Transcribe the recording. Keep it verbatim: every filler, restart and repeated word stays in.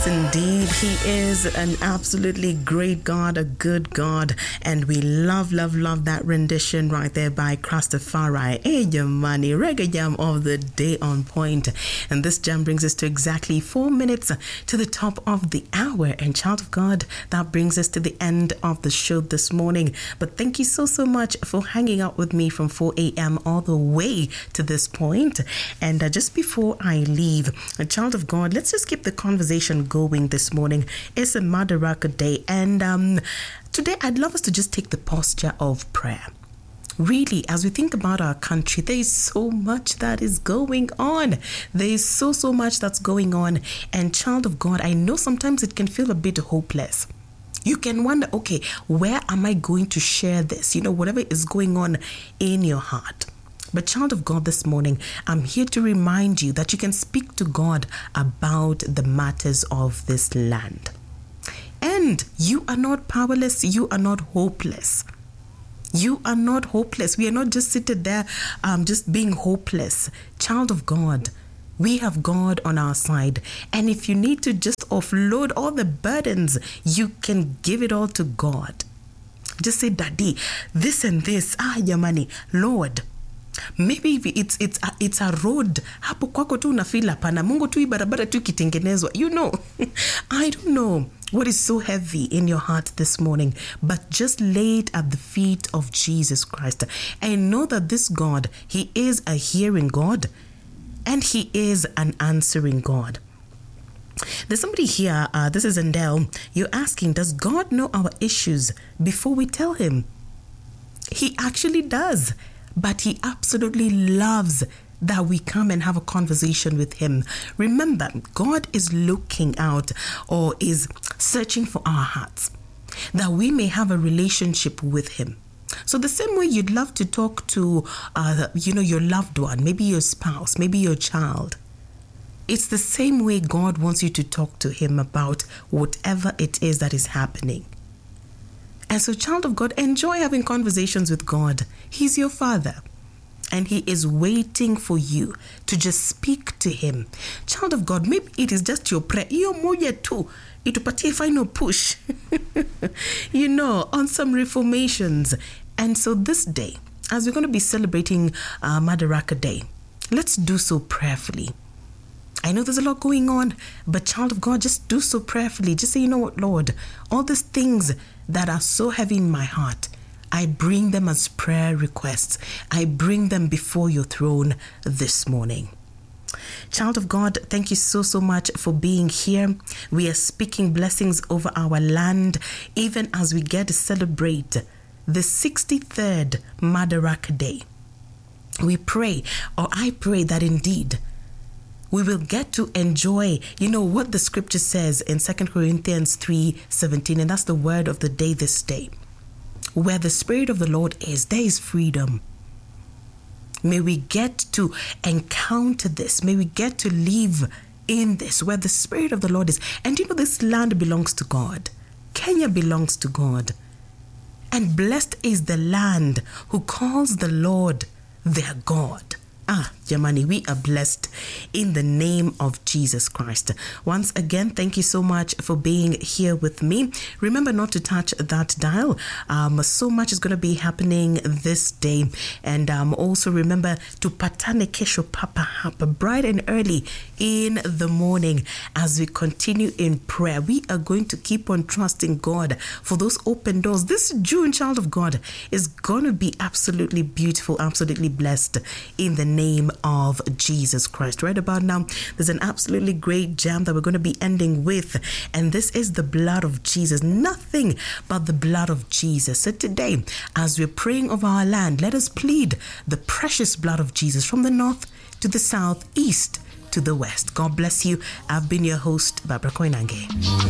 Indeed, he is an absolutely great God, a good God, and we love, love, love that rendition right there by Crastafari. Hey, your money, reggae jam of the day on point. And this jam brings us to exactly four minutes to the top of the hour. And child of God, that brings us to the end of the show this morning. But thank you so, so much for hanging out with me from four a.m. all the way to this point. And uh, just before I leave, a child of God, let's just keep the conversation going this morning. It's a Madaraka Day, and um, today I'd love us to just take the posture of prayer. Really, as we think about our country, there is so much that is going on. There is so, so much that's going on. And child of God, I know sometimes it can feel a bit hopeless. You can wonder, okay, where am I going to share this? You know, whatever is going on in your heart. But child of God, this morning, I'm here to remind you that you can speak to God about the matters of this land. And you are not powerless. You are not hopeless. You are not hopeless. We are not just sitting there um, just being hopeless. Child of God, we have God on our side. And if you need to just offload all the burdens, you can give it all to God. Just say, Daddy, this and this, ah, Yamani, Lord, maybe it's it's a, it's a road hapo kwako tu unafila pana Mungu tu barabara tu kitengenezwa, you know. I don't know what is so heavy in your heart this morning, but just lay it at the feet of Jesus Christ and know that this God, he is a hearing God and he is an answering God. There's somebody here, uh, this is Endel, you're asking, does God know our issues before we tell him? He actually does. But he absolutely loves that we come and have a conversation with him. Remember, God is looking out or is searching for our hearts, that we may have a relationship with him. So the same way you'd love to talk to, uh, you know, your loved one, maybe your spouse, maybe your child. It's the same way God wants you to talk to him about whatever it is that is happening. And so, child of God, enjoy having conversations with God. He's your Father. And he is waiting for you to just speak to him. Child of God, maybe it is just your prayer. Iyo moja tu, itupatie final push. You know, on some reformations. And so this day, as we're going to be celebrating uh, Madaraka Day, let's do so prayerfully. I know there's a lot going on, but child of God, just do so prayerfully. Just say, you know what, Lord, all these things that are so heavy in my heart, I bring them as prayer requests. I bring them before your throne this morning. Child of God, thank you so, so much for being here. We are speaking blessings over our land, even as we get to celebrate the sixty-third Madaraka Day. We pray, or I pray that indeed, we will get to enjoy, you know, what the scripture says in Second Corinthians three seventeen, and that's the word of the day this day. Where the Spirit of the Lord is, there is freedom. May we get to encounter this. May we get to live in this, where the Spirit of the Lord is. And you know, this land belongs to God. Kenya belongs to God. And blessed is the land who calls the Lord their God. Ah, Yamani, we are blessed in the name of Jesus Christ. Once again, thank you so much for being here with me. Remember not to touch that dial. Um, so much is going to be happening this day. And um, also remember to patane kesho papa hapa, bright and early in the morning as we continue in prayer. We are going to keep on trusting God for those open doors. This June, child of God, is going to be absolutely beautiful, absolutely blessed in the name name of Jesus Christ. Right about now, there's an absolutely great jam that we're going to be ending with, and this is the blood of Jesus. Nothing but the blood of Jesus. So today, as we're praying over our land, let us plead the precious blood of Jesus from the north to the south, east to the west. God bless you. I've been your host, Barbara Koinange.